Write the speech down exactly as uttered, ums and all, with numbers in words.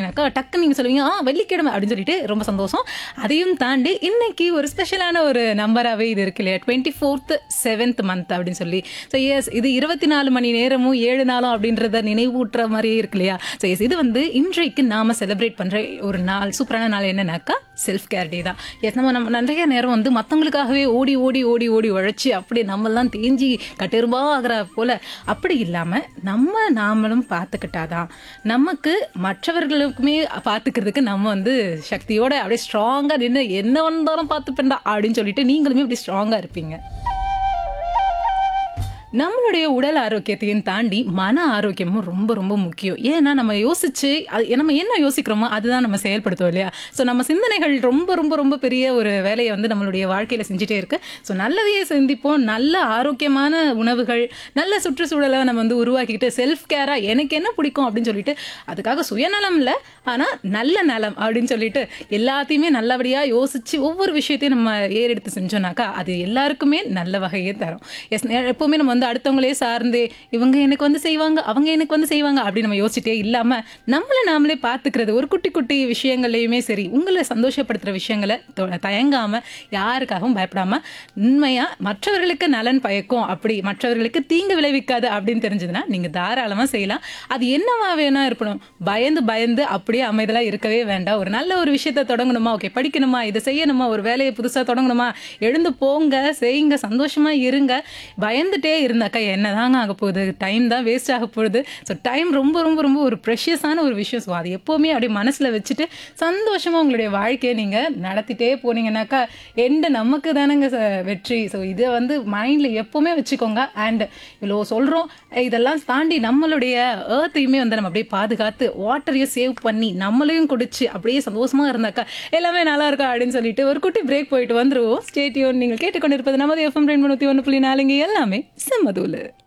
அப்படின்னாக்கா டக்குன்னு நீங்கள் சொல்லுவீங்க ஆ வெள்ளிக்கிழமை அப்படின்னு சொல்லிட்டு ரொம்ப சந்தோஷம். அதையும் தாண்டி இன்னைக்கு ஒரு ஸ்பெஷலான ஒரு நம்பராகவே இது இருக்கு இல்லையா, டுவெண்ட்டி ஃபோர்த் செவன்த் மந்த் அப்படின்னு சொல்லி. ஸோ எஸ் இது இருபத்தி நாலு மணி நேரமும் ஏழு நாளும் அப்படின்றத நினைவூட்டுற மாதிரியே இருக்கு இல்லையா. ஸோ எஸ் இது வந்து இன்றைக்கு நாம செலிப்ரேட் பண்ணுற ஒரு நாள், சூப்பரான நாள் என்னன்னாக்கா செல்ஃப் கேர் டே தான். எஸ் நம்ம நம்ம நிறைய நேரம் வந்து மற்றவங்களுக்காகவே ஓடி ஓடி ஓடி ஓடி உழைச்சி அப்படி நம்மெல்லாம் தேஞ்சி கட்டெரும்பா ஆகிற போல அப்படி இல்லாமல் நம்ம நாமளும் பார்த்துக்கிட்டாதான் நமக்கு மற்றவர்களுக்குமே பார்த்துக்கிறதுக்கு நம்ம வந்து சக்தியோட அப்படியே ஸ்ட்ராங்காக நின்று என்ன வந்தாலும் பார்த்துப்பேன்டா அப்படின்னு சொல்லிட்டு நீங்களுமே அப்படி ஸ்ட்ராங்காக இருப்பீங்க. நம்மளுடைய உடல் ஆரோக்கியத்தையும் தாண்டி மன ஆரோக்கியமும் ரொம்ப ரொம்ப முக்கியம். ஏன்னா நம்ம யோசிச்சு அது நம்ம என்ன யோசிக்கிறோமோ அதுதான் நம்ம செயல்படுத்துவோம் இல்லையா. ஸோ நம்ம சிந்தனைகள் ரொம்ப ரொம்ப ரொம்ப பெரிய ஒரு வேலையை வந்து நம்மளுடைய வாழ்க்கையில் செஞ்சுட்டே இருக்கு. ஸோ நல்லதையே சிந்திப்போம், நல்ல ஆரோக்கியமான உணவுகள், நல்ல சுற்றுச்சூழலை நம்ம வந்து உருவாக்கிட்டு செல்ஃப் கேராக எனக்கு என்ன பிடிக்கும் அப்படின்னு சொல்லிட்டு அதுக்காக சுயநலம் இல்லை ஆனால் நல்ல நலம் அப்படின்னு சொல்லிட்டு எல்லாத்தையுமே நல்லபடியாக யோசிச்சு ஒவ்வொரு விஷயத்தையும் நம்ம ஏறெடுத்து செஞ்சோம்னாக்கா அது எல்லாருக்குமே நல்ல வகையே தரும். எஸ் எப்போவுமே நம்ம வந்து அடுத்தவங்களே சார்ந்து இவங்க எனக்கு வந்து செய்வாங்க அவங்க எனக்கு வந்து செய்வாங்க அப்படின்னு நம்ம யோசிச்சிட்டே இல்லாமல் நம்மளை நாமளே பார்த்துக்கிறது ஒரு குட்டி குட்டி விஷயங்கள்லையுமே சரி உங்களை சந்தோஷப்படுத்துகிற விஷயங்களை தயங்காமல் யாருக்காகவும் பயப்படாமல் உண்மையாக மற்றவர்களுக்கு நலன் பயக்கும் அப்படி மற்றவர்களுக்கு தீங்கு விளைவிக்காது அப்படின்னு தெரிஞ்சதுன்னா நீங்கள் தாராளமாக செய்யலாம். அது என்னவா வேணா இருக்கணும், பயந்து பயந்து அப்படியே அமைதலாக இருக்கவே வேண்டாம். ஒரு நல்ல ஒரு விஷயத்த தொடங்கணுமா, ஓகே படிக்கணுமா, இதை செய்யணுமா, ஒரு வேலையை புதுசாக தொடங்கணுமா, எழுந்து போங்க, செய்யுங்க, சந்தோஷமா இருங்க. பயந்துட்டே இருந்தாக்கா என்னதாங்க ஆக போகுது, டைம் தான் வேஸ்ட் ஆக போகுது. ஸோ டைம் ரொம்ப ரொம்ப ரொம்ப ஒரு ப்ரெஷியஸான ஒரு விஷயம். ஸோ அது எப்போவுமே அப்படியே மனசில் வச்சுட்டு சந்தோஷமாக உங்களுடைய வாழ்க்கையை நீங்கள் நடத்திட்டே போனீங்கன்னாக்கா எண்டு நமக்கு தானேங்க வெற்றி. ஸோ இதை வந்து மைண்டில் எப்போவுமே வச்சுக்கோங்க. அண்ட் இவ்வளோ சொல்கிறோம், இதெல்லாம் தாண்டி நம்மளுடைய ஏர்த்தையுமே வந்து நம்ம அப்படியே பாதுகாத்து வாட்டரையும் சேவ் பண்ணி நம்மளையும் குடிச்சு அப்படியே சந்தோஷமாக இருந்தாக்கா எல்லாமே நல்லா இருக்கா அப்படின்னு சொல்லிட்டு ஒரு குட்டி பிரேக் போயிட்டு வந்துருவோம். Stay tune. நீங்கள் கேட்டுக்கொண்டிருப்பது நமது எஃப்எம் ரெண்டு நூற்றி ஒன்று புள்ளி நாலுங்க எல்லாமே செம்மதூலு.